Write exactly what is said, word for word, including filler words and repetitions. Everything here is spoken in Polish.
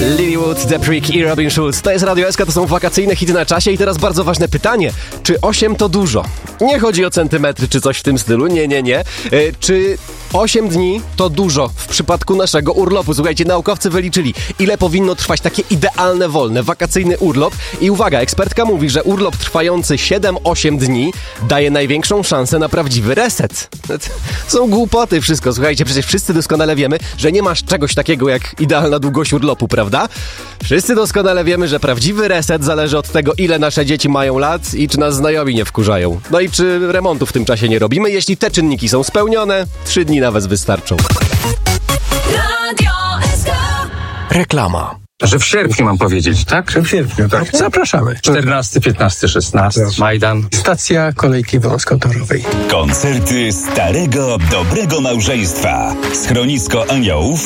Lilywood, The Prick i Robin Schulz. To jest Radio S K, to są wakacyjne hity na czasie i teraz bardzo ważne pytanie. Czy osiem to dużo? Nie chodzi o centymetry czy coś w tym stylu, nie, nie, nie. E, czy osiem dni to dużo w przypadku naszego urlopu? Słuchajcie, naukowcy wyliczyli, ile powinno trwać takie idealne, wolne, wakacyjny urlop. I uwaga, ekspertka mówi, że urlop trwający siedem osiem dni daje największą szansę na prawdziwy reset. Są głupoty wszystko, słuchajcie, przecież wszyscy doskonale wiemy, że nie masz czegoś takiego jak idealna długość urlopu, prawda? Wszyscy doskonale wiemy, że prawdziwy reset zależy od tego, ile nasze dzieci mają lat i czy nas znajomi nie wkurzają. No i czy remontu w tym czasie nie robimy. Jeśli te czynniki są spełnione, trzy dni nawet wystarczą. Radio S K. Reklama. Że w sierpniu mam powiedzieć, tak? Że w sierpniu, tak. Zapraszamy. czternasty, piętnasty, szesnasty. Majdan. Stacja kolejki wąskotorowej. Koncerty Starego Dobrego Małżeństwa. Schronisko Aniołów